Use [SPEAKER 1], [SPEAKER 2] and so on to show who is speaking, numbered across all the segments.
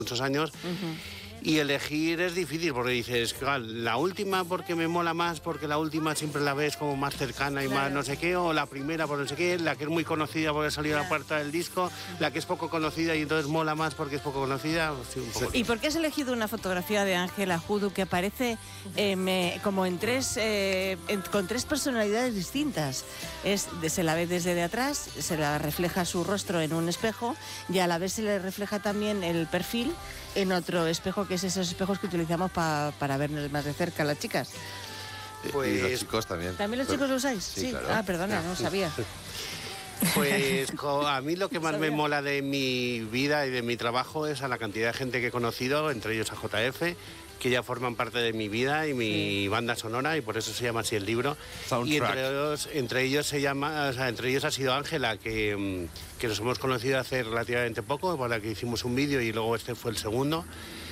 [SPEAKER 1] muchos años. Y elegir es difícil porque dices, claro, la última porque me mola más, porque la última siempre la ves como más cercana y más no sé qué, o la primera por no sé qué, la que es muy conocida porque ha salido a la puerta del disco, la que es poco conocida y entonces mola más porque es poco conocida. Sí, un poco.
[SPEAKER 2] ¿Y por qué has elegido una fotografía de Ángela Judu que aparece como en con tres personalidades distintas? Se la ve desde de atrás, se la refleja su rostro en un espejo y a la vez se le refleja también el perfil en otro espejo, que es esos espejos que utilizamos para vernos más de cerca las chicas.
[SPEAKER 3] Pues, y los chicos también.
[SPEAKER 2] ¿También los chicos lo usáis?
[SPEAKER 3] Sí, claro.
[SPEAKER 2] Ah, perdona, no sabía.
[SPEAKER 1] Pues a mí lo que más me mola de mi vida y de mi trabajo es a la cantidad de gente que he conocido, entre ellos a JF, que ya forman parte de mi vida y mi banda sonora, y por eso se llama así el libro.
[SPEAKER 3] Soundtrack.
[SPEAKER 1] Y entre ellos ha sido Ángela, que nos hemos conocido hace relativamente poco, para que hicimos un vídeo y luego este fue el segundo.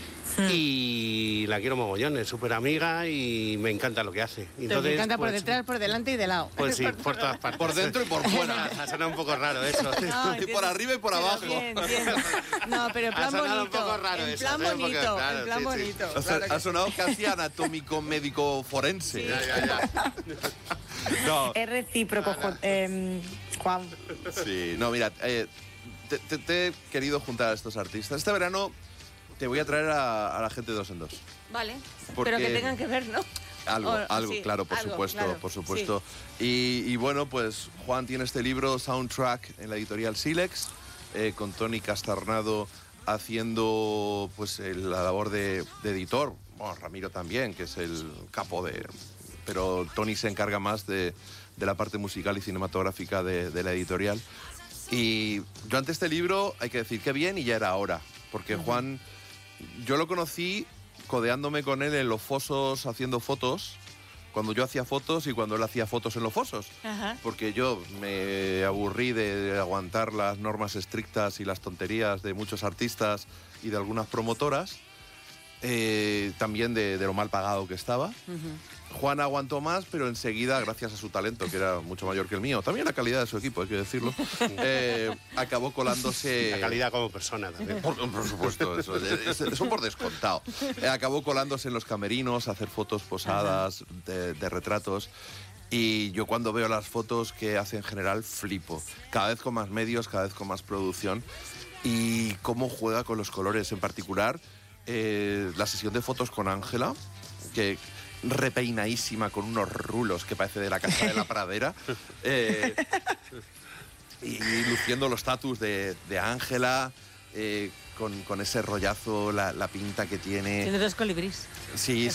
[SPEAKER 1] Y la quiero mogollón, es súper amiga y me encanta lo que hace. Entonces,
[SPEAKER 2] me encanta por
[SPEAKER 1] pues,
[SPEAKER 2] detrás, por delante y de lado.
[SPEAKER 1] Pues sí, por todas partes.
[SPEAKER 3] Por dentro y por fuera.
[SPEAKER 1] Suena un poco raro eso.
[SPEAKER 2] No,
[SPEAKER 3] Y por arriba y por abajo.
[SPEAKER 2] Bien. No, pero en plan bonito.
[SPEAKER 1] Un poco raro
[SPEAKER 2] en
[SPEAKER 1] eso,
[SPEAKER 2] plan
[SPEAKER 1] ¿eh? Porque,
[SPEAKER 2] bonito,
[SPEAKER 1] claro,
[SPEAKER 2] en plan
[SPEAKER 1] sí, sí.
[SPEAKER 2] bonito.
[SPEAKER 3] O sea, ha sonado casi anatómico médico forense.
[SPEAKER 2] Sí.
[SPEAKER 1] Ya.
[SPEAKER 3] No,
[SPEAKER 4] Es recíproco, Juan.
[SPEAKER 3] sí, no, mira, te he querido juntar a estos artistas. Este verano te voy a traer a la gente de Dos en Dos.
[SPEAKER 2] Vale,
[SPEAKER 3] Porque-
[SPEAKER 2] pero que tengan que ver, ¿no?
[SPEAKER 3] Algo,
[SPEAKER 2] Sí,
[SPEAKER 3] claro, por
[SPEAKER 2] algo,
[SPEAKER 3] supuesto,
[SPEAKER 2] claro,
[SPEAKER 3] por supuesto. Y bueno, pues Juan tiene este libro, Soundtrack, en la editorial Silex, con Tony Castarnado haciendo pues la labor de editor. Bueno, Ramiro también, que es el capo de... Pero Tony se encarga más de la parte musical y cinematográfica de la editorial. Y yo ante este libro, hay que decir que bien y ya era hora, porque Juan, yo lo conocí codeándome con él en los fosos haciendo fotos, cuando yo hacía fotos y cuando él hacía fotos en los fosos.
[SPEAKER 2] Ajá.
[SPEAKER 3] Porque yo me aburrí de aguantar las normas estrictas y las tonterías de muchos artistas y de algunas promotoras, también de lo mal pagado que estaba. Juan aguantó más, pero enseguida, gracias a su talento, que era mucho mayor que el mío, también la calidad de su equipo, hay que decirlo, acabó colándose...
[SPEAKER 1] La calidad como persona también.
[SPEAKER 3] Por supuesto, eso por descontado. Acabó colándose en los camerinos a hacer fotos posadas, de retratos. Y yo cuando veo las fotos que hace en general, flipo. Cada vez con más medios, cada vez con más producción. Y cómo juega con los colores. En particular, la sesión de fotos con Ángela, que repeinadísima, con unos rulos que parece de la Casa de la Pradera. Y luciendo los tatus de Ángela, con ese rollazo, la pinta que tiene.
[SPEAKER 2] Tiene dos colibrís.
[SPEAKER 3] Sí.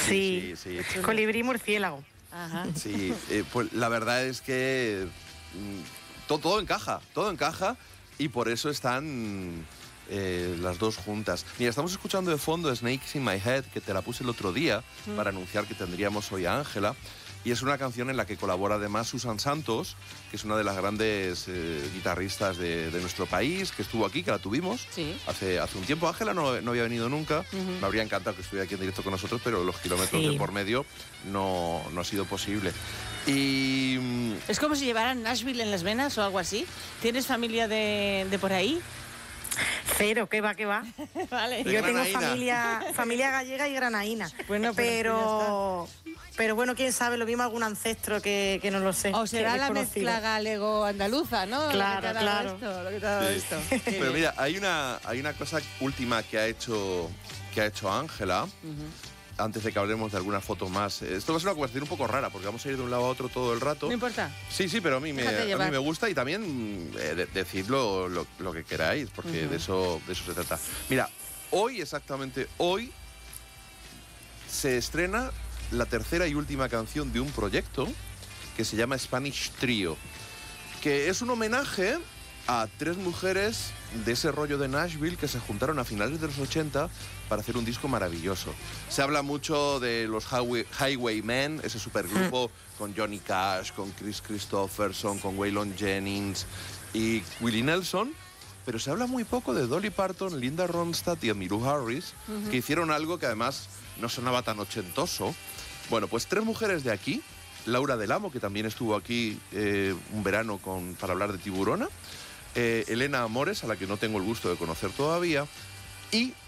[SPEAKER 4] Colibrí murciélago.
[SPEAKER 2] Ajá.
[SPEAKER 3] Sí, pues la verdad es que todo encaja y por eso están las dos juntas. Mira, estamos escuchando de fondo Snakes in My Head, que te la puse el otro día para anunciar que tendríamos hoy a Ángela. Y es una canción en la que colabora además Susan Santos, que es una de las grandes guitarristas de nuestro país, que estuvo aquí, que la tuvimos hace un tiempo. Ángela no había venido nunca. Me habría encantado que estuviera aquí en directo con nosotros, pero los kilómetros de por medio no ha sido posible. Y...
[SPEAKER 2] Es como si llevaran Nashville en las venas o algo así. ¿Tienes familia de por ahí?
[SPEAKER 4] Cero, ¿qué va?
[SPEAKER 2] Vale.
[SPEAKER 4] Yo tengo
[SPEAKER 3] Granaína.
[SPEAKER 4] familia gallega y granaína.
[SPEAKER 2] Bueno,
[SPEAKER 4] pero bueno, quién sabe, lo mismo algún ancestro que no lo sé.
[SPEAKER 2] O será
[SPEAKER 4] que
[SPEAKER 2] la
[SPEAKER 4] desconocido.
[SPEAKER 2] mezcla galego-andaluza, ¿no?
[SPEAKER 4] Claro.
[SPEAKER 2] Lo que te ha dado esto. Qué
[SPEAKER 3] Pero
[SPEAKER 2] bien.
[SPEAKER 3] mira, hay una cosa última que ha hecho Ángela, antes de que hablemos de algunas fotos más. Esto va a ser una conversación un poco rara, porque vamos a ir de un lado a otro todo el rato.
[SPEAKER 2] No importa.
[SPEAKER 3] Sí, pero a mí
[SPEAKER 2] Déjate llevar.
[SPEAKER 3] me gusta, y también decid lo que queráis, porque de eso se trata. Mira, exactamente hoy, se estrena la tercera y última canción de un proyecto que se llama Spanish Trio, que es un homenaje a tres mujeres de ese rollo de Nashville que se juntaron a finales de los 80 para hacer un disco maravilloso. Se habla mucho de los Highwaymen, ese supergrupo con Johnny Cash, con Chris Christopherson, con Waylon Jennings y Willie Nelson, pero se habla muy poco de Dolly Parton, Linda Ronstadt y Emmylou Harris, que hicieron algo que además no sonaba tan ochentoso. Bueno, pues tres mujeres de aquí, Laura Del Amo, que también estuvo aquí un verano para hablar de Tiburona, Elena Amores, a la que no tengo el gusto de conocer todavía, y